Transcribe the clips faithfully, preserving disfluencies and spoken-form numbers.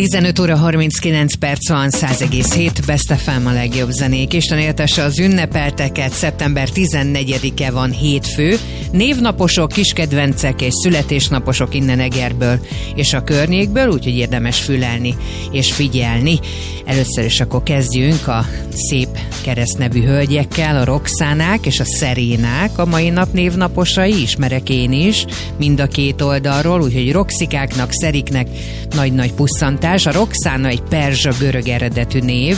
tizenöt óra harminckilenc perc van, száz egész hét Best ef em a legjobb zenék. Isten éltesse az ünnepelteket, szeptember tizennegyedike van, hétfő. Névnaposok, kiskedvencek és születésnaposok innen Egerből és a környékből, úgyhogy érdemes fülelni és figyelni. Először is akkor kezdjünk a szép keresztnevű hölgyekkel, a Roxánák és a Szerénák. A mai nap névnaposai, ismerek én is, mind a két oldalról, úgyhogy Roxikáknak, Szeriknek nagy-nagy pusszantás. A Roxána egy perzsa görög eredetű név,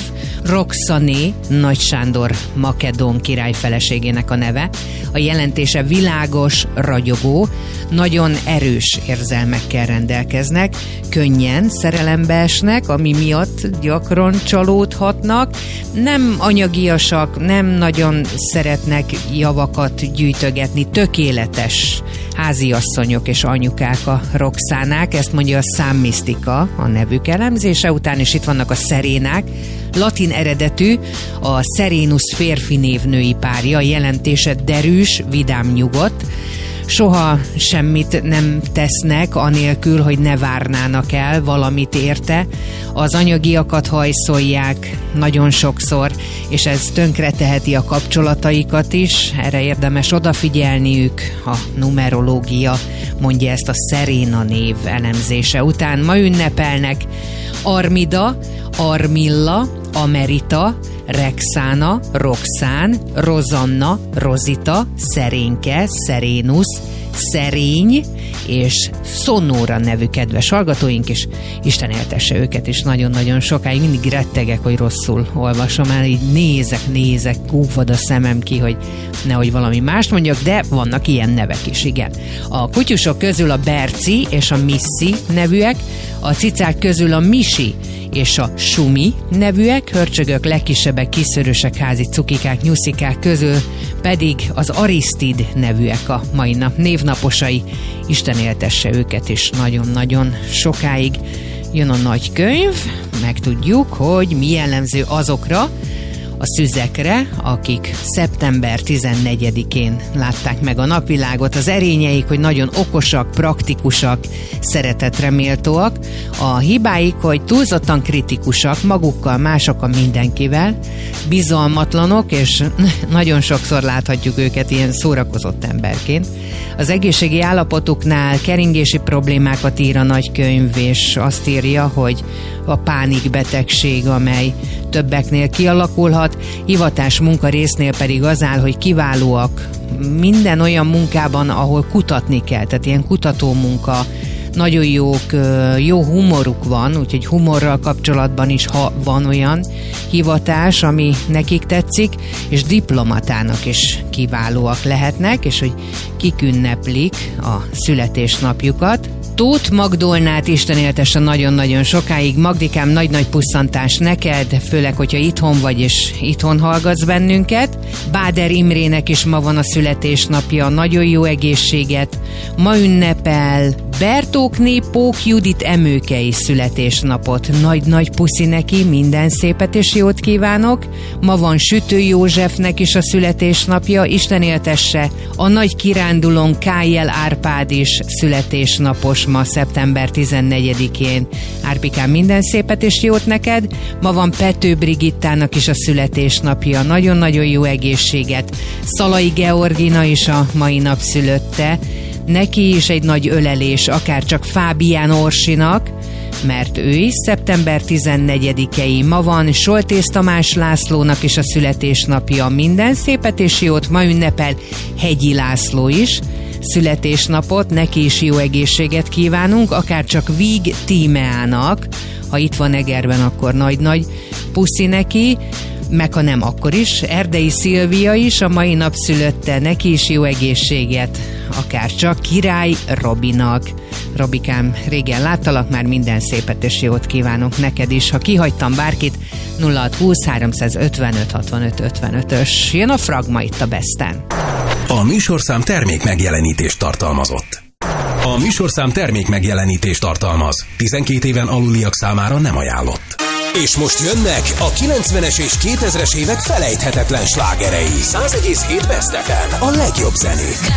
Roxané, Nagy Sándor makedón király feleségének a neve. A jelentése világos, ragyogó, nagyon erős érzelmekkel rendelkeznek, könnyen szerelembe esnek, ami miatt gyakran csalódhatnak, nem anyagiasak, nem nagyon szeretnek javakat gyűjtögetni, tökéletes háziasszonyok és anyukák a Roxánák, ezt mondja a számmisztika a nevük elemzése után, és itt vannak a Szerénák, latin eredetű, a Serenus férfi névnői párja, jelentése derűs, vidám, nyugodt, soha semmit nem tesznek anélkül, hogy ne várnának el valamit érte. Az anyagiakat hajszolják nagyon sokszor, és ez tönkreteheti a kapcsolataikat is. Erre érdemes odafigyelniük. A numerológia mondja ezt a Szeréna név elemzése után. Ma ünnepelnek Armida, Armilla, Amerita, Rexána, Roxán, Rozanna, Rozita, Szerénke, Szerénusz, Szerény és Szonóra nevű kedves hallgatóink, és Isten éltesse őket is nagyon-nagyon sokáig. Mindig rettegek, hogy rosszul olvasom el, így nézek, nézek, kúvad a szemem ki, hogy nehogy valami mást mondjak, de vannak ilyen nevek is, igen. A kutyusok közül a Berci és a Misszi nevűek, a cicák közül a Misi és a Sumi nevűek, hörcsögök, legkisebbek, kiszörösek, házi cukikák, nyuszikák közül pedig az Arisztid nevűek a mai nap névnaposai. Isten éltesse őket is nagyon-nagyon sokáig. Jön a nagy könyv, megtudjuk, hogy mi jellemző azokra a szüzekre, akik szeptember tizennegyedikén látták meg a napvilágot. Az erényeik, hogy nagyon okosak, praktikusak, szeretetre méltóak. A hibáik, hogy túlzottan kritikusak magukkal, másokkal, mindenkivel, bizalmatlanok, és nagyon sokszor láthatjuk őket ilyen szórakozott emberként. Az egészségi állapotuknál keringési problémákat ír a nagykönyv, és azt írja, hogy a pánikbetegség, amely többeknél kialakulhat, hivatás munka résznél pedig az áll, hogy kiválóak minden olyan munkában, ahol kutatni kell, tehát ilyen kutató munka, nagyon jók, jó humoruk van, úgyhogy humorral kapcsolatban is, ha van olyan hivatás, ami nekik tetszik, és diplomatának is kiválóak lehetnek, és hogy kik ünneplik a születésnapjukat. Tóth Magdolnát Isten éltesse nagyon-nagyon sokáig. Magdikám, nagy-nagy pusszantás neked, főleg, hogyha itthon vagy és itthon hallgatsz bennünket. Báder Imrének is ma van a születésnapja, nagyon jó egészséget. Ma ünnepel Bertókné Pók Judit Emőkei születésnapot. Nagy-nagy puszi neki, minden szépet és jót kívánok. Ma van Sütő Józsefnek is a születésnapja, Isten éltesse. A nagy kirándulón Kájel Árpád is születésnapos ma szeptember tizennegyedikén. Árpikám, minden szépet és jót neked. Ma van Pető Brigittának is a születésnapja, nagyon-nagyon jó egészséget. Szalai Georgina is a mai nap szülötte. Neki is egy nagy ölelés, akár csak Fábián Orsinak, mert ő is szeptember tizennegyedikei. Ma van Soltész Tamás Lászlónak is a születésnapja, minden szépet és jót. Ma ünnepel Hegyi László is születésnapot, neki is jó egészséget kívánunk, akár csak Víg Tímeának, ha itt van Egerben, akkor nagy-nagy puszi neki, meg ha nem, akkor is. Erdei Szilvia is a mai nap szülötte, neki is jó egészséget, akár csak Király Robinak. Robikám, régen láttalak, már minden szépet és jót kívánok neked is. Ha kihagytam bárkit, nulla hat húsz háromszázötvenöt hatvanöt ötvenötös. Jön a Fragma itt a Besten. A műsorszám termék megjelenítést tartalmazott. A műsorszám termék megjelenítést tartalmaz. tizenkét éven aluliak számára nem ajánlott. És most jönnek a kilencvenes és kétezres évek felejthetetlen slágerei. száz egész hét Best ef em, a legjobb zenék.